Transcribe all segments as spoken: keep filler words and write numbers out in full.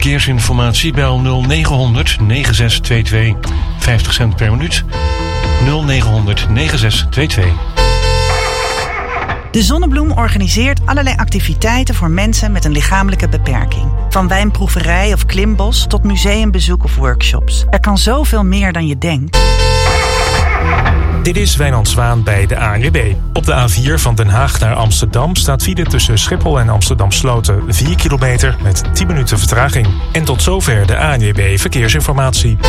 verkeersinformatie bel nul negen negen zes twee twee. vijftig cent per minuut. nul negen negen zes twee twee. De Zonnebloem organiseert allerlei activiteiten voor mensen met een lichamelijke beperking. Van wijnproeverij of klimbos tot museumbezoek of workshops. Er kan zoveel meer dan je denkt. Dit is Wijnand Zwaan bij de A N W B. Op de A vier van Den Haag naar Amsterdam staat file tussen Schiphol en Amsterdam Sloten vier kilometer met tien minuten vertraging. En tot zover de A N W B Verkeersinformatie.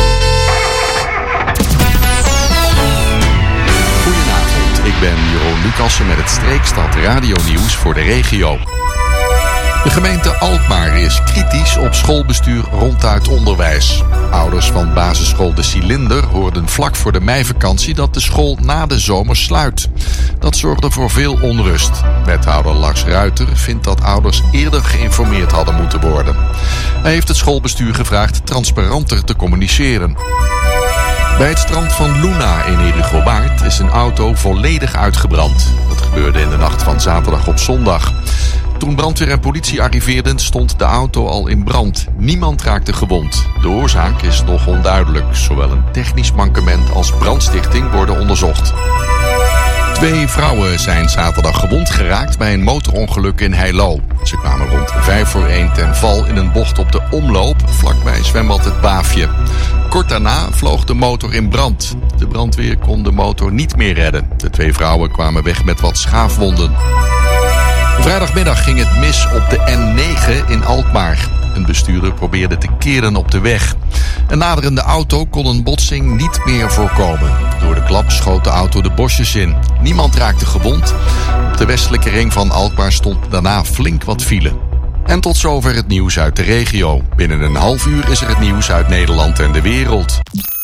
Goedenavond, ik ben Jeroen Lucassen met het Streekstad Radio-nieuws voor de regio. De gemeente Alkmaar is kritisch op schoolbestuur ronduit onderwijs. Ouders van basisschool De Cilinder hoorden vlak voor de meivakantie dat de school na de zomer sluit. Dat zorgde voor veel onrust. Wethouder Lars Ruiter vindt dat ouders eerder geïnformeerd hadden moeten worden. Hij heeft het schoolbestuur gevraagd transparanter te communiceren. Bij het strand van Luna in Herugowaard is een auto volledig uitgebrand. Dat gebeurde in de nacht van zaterdag op zondag. Toen brandweer en politie arriveerden stond de auto al in brand. Niemand raakte gewond. De oorzaak is nog onduidelijk. Zowel een technisch mankement als brandstichting worden onderzocht. Twee vrouwen zijn zaterdag gewond geraakt bij een motorongeluk in Heilo. Ze kwamen rond vijf voor één ten val in een bocht op de omloop vlakbij zwembad Het Baafje. Kort daarna vloog de motor in brand. De brandweer kon de motor niet meer redden. De twee vrouwen kwamen weg met wat schaafwonden. Vrijdagmiddag ging het mis op de N negen in Alkmaar. Een bestuurder probeerde te keren op de weg. Een naderende auto kon een botsing niet meer voorkomen. Door de klap schoot de auto de bosjes in. Niemand raakte gewond. Op de westelijke ring van Alkmaar stond daarna flink wat file. En tot zover het nieuws uit de regio. Binnen een half uur is er het nieuws uit Nederland en de wereld.